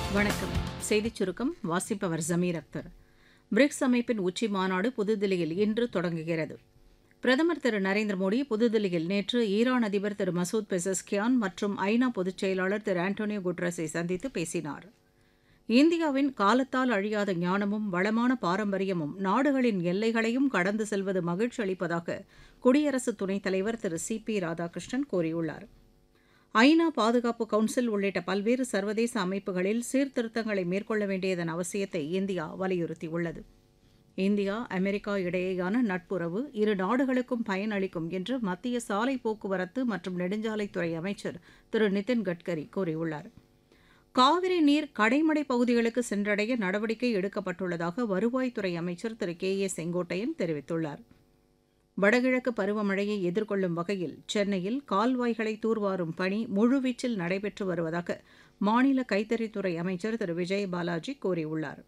வணக்கம். செய்திச் சுருக்கம் வாசிப்பவர் ஜமீர் அக்தர். பிரிக்ஸ் அமைப்பின் உச்சி மாநாடு புதுதில்லியில் இன்று தொடங்குகிறது. பிரதமர் திரு நரேந்திர மோடி புதுதில்லியில் நேற்று ஈரான் அதிபர் திரு மசூத் பெசஸ்கியான் மற்றும் ஐநா பொதுச் செயலாளர் திரு ஆண்டோனியோ குட்ரஸை சந்தித்து பேசினார். இந்தியாவின் காலத்தால் அழியாத ஞானமும் வளமான பாரம்பரியமும் நாடுகளின் எல்லைகளையும் கடந்து செல்வது மகிழ்ச்சி அளிப்பதாக குடியரசு துணைத் தலைவர் திரு சி ராதாகிருஷ்ணன் கூறியுள்ளார். ஐநா பாதுகாப்பு கவுன்சில் உள்ளிட்ட பல்வேறு சர்வதேச அமைப்புகளில் சீர்திருத்தங்களை மேற்கொள்ள வேண்டியதன் அவசியத்தை இந்தியா வலியுறுத்தியுள்ளது. இந்தியா அமெரிக்கா இடையேயான நட்புறவு இரு நாடுகளுக்கும் பயனளிக்கும் என்று மத்திய சாலை போக்குவரத்து மற்றும் நெடுஞ்சாலைத்துறை அமைச்சர் திரு நிதின் கட்கரி கூறியுள்ளார். காவிரி நீர் கடைமடை பகுதிகளுக்கு சென்றடைய நடவடிக்கை எடுக்கப்பட்டுள்ளதாக வருவாய்த்துறை அமைச்சர் திரு செங்கோட்டையன் தெரிவித்துள்ளார். வடகிழக்கு பருவமழையை எதிர்கொள்ளும் வகையில் சென்னையில் கால்வாய்களை தூர்வாரும் பணி முழுவீச்சில் நடைபெற்று வருவதாக மாநில கைத்தறித்துறை அமைச்சர் திரு விஜய் பாலாஜி கூறியுள்ளார்.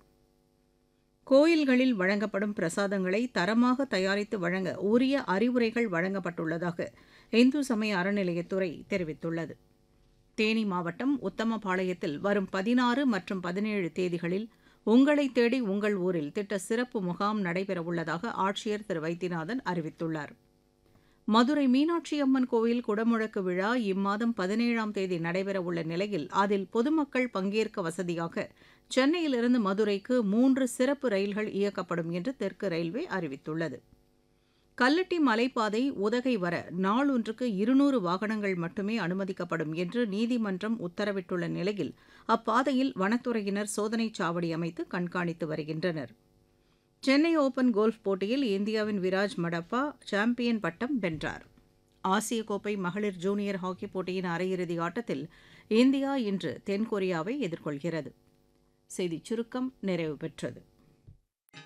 கோயில்களில் வழங்கப்படும் பிரசாதங்களை தரமாக தயாரித்து வழங்க உரிய அறிவுரைகள் வழங்கப்பட்டுள்ளதாக இந்து சமய அறநிலையத்துறை தெரிவித்துள்ளது. தேனி மாவட்டம் உத்தமபாளையத்தில் வரும் 16 மற்றும் 17 தேதிகளில் உங்களை தேடி உங்கள் ஊரில் திட்ட சிறப்பு முகாம் நடைபெறவுள்ளதாக ஆட்சியர் திரு வைத்தியநாதன் அறிவித்துள்ளார். மதுரை மீனாட்சி அம்மன் கோயில் குடமுழக்கு விழா இம்மாதம் 17ஆம் தேதி நடைபெறவுள்ள நிலையில் அதில் பொதுமக்கள் பங்கேற்க வசதியாக சென்னையிலிருந்து மதுரைக்கு 3 சிறப்பு ரயில்கள் இயக்கப்படும் என்று தெற்கு ரயில்வே அறிவித்துள்ளது. கல்லட்டி மலைப்பாதை உதகை வர நாளொன்றுக்கு 200 வாகனங்கள் மட்டுமே அனுமதிக்கப்படும் என்று நீதிமன்றம் உத்தரவிட்டுள்ள நிலையில் அப்பாதையில் வனத்துறையினர் சோதனைச் சாவடி அமைத்து கண்காணித்து வருகின்றனர். சென்னை ஓபன் கோல்ஃப் போட்டியில் இந்தியாவின் விராஜ் மடப்பா சாம்பியன் பட்டம் வென்றார். ஆசிய கோப்பை மகளிர் ஜூனியர் ஹாக்கி போட்டியின் அரையிறுதி ஆட்டத்தில் இந்தியா இன்று தென்கொரியாவை எதிர்கொள்கிறது. செய்திச் சுருக்கம் நிறைவு பெற்றது.